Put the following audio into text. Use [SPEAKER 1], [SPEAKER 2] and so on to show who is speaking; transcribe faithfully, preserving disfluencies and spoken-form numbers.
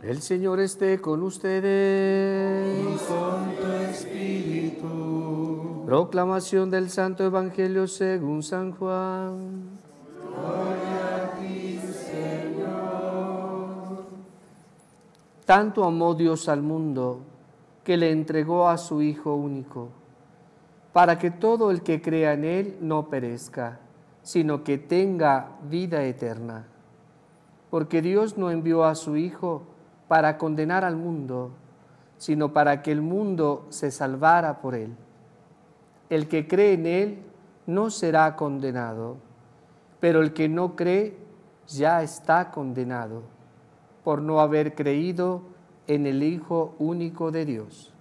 [SPEAKER 1] El Señor esté con ustedes.
[SPEAKER 2] Y con tu espíritu.
[SPEAKER 1] Proclamación del Santo Evangelio según San Juan.
[SPEAKER 2] Gloria a ti, Señor.
[SPEAKER 1] Tanto amó Dios al mundo que le entregó a su Hijo único, para que todo el que crea en Él no perezca, sino que tenga vida eterna. Porque Dios no envió a su Hijo para condenar al mundo, sino para que el mundo se salvara por Él. El que cree en Él no será condenado, pero el que no cree ya está condenado, por no haber creído en el Hijo único de Dios.